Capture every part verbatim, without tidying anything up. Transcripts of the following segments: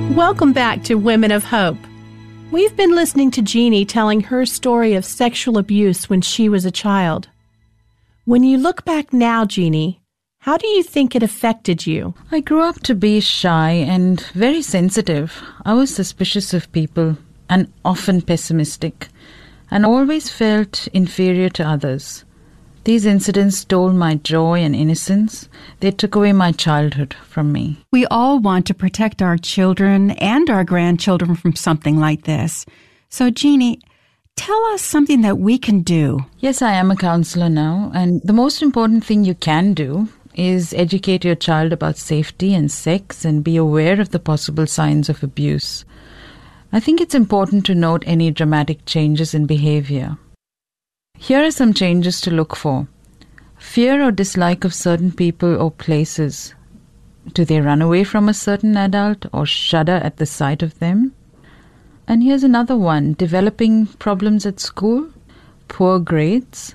Welcome back to Women of Hope. We've been listening to Jeannie telling her story of sexual abuse when she was a child. When you look back now, Jeannie, how do you think it affected you? I grew up to be shy and very sensitive. I was suspicious of people and often pessimistic, and always felt inferior to others. These incidents stole my joy and innocence. They took away my childhood from me. We all want to protect our children and our grandchildren from something like this. So, Jeannie, tell us something that we can do. Yes, I am a counselor now, and the most important thing you can do is educate your child about safety and sex and be aware of the possible signs of abuse. I think it's important to note any dramatic changes in behavior. Here are some changes to look for. Fear or dislike of certain people or places. Do they run away from a certain adult or shudder at the sight of them? And here's another one. Developing problems at school, poor grades,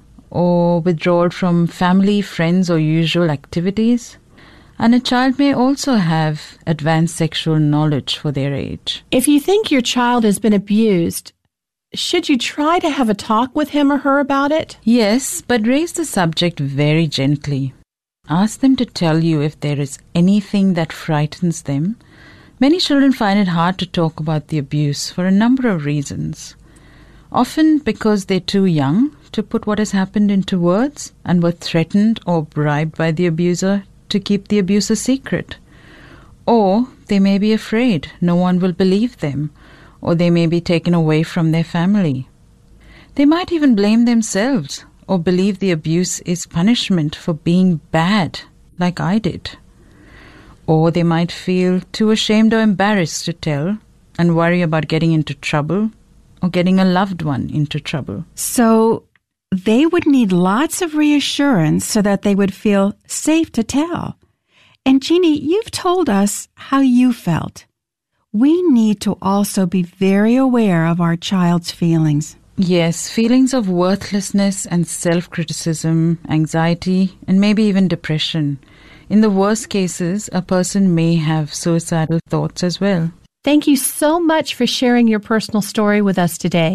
or withdrawal from family, friends, or usual activities. And a child may also have advanced sexual knowledge for their age. If you think your child has been abused, should you try to have a talk with him or her about it? Yes, but raise the subject very gently. Ask them to tell you if there is anything that frightens them. Many children find it hard to talk about the abuse for a number of reasons. Often because they're too young to put what has happened into words and were threatened or bribed by the abuser to keep the abuse a secret. Or they may be afraid no one will believe them, or they may be taken away from their family. They might even blame themselves or believe the abuse is punishment for being bad, like I did. Or they might feel too ashamed or embarrassed to tell and worry about getting into trouble or getting a loved one into trouble. So they would need lots of reassurance so that they would feel safe to tell. And Jeannie, you've told us how you felt. We need to also be very aware of our child's feelings. Yes, feelings of worthlessness and self-criticism, anxiety, and maybe even depression. In the worst cases, a person may have suicidal thoughts as well. Thank you so much for sharing your personal story with us today.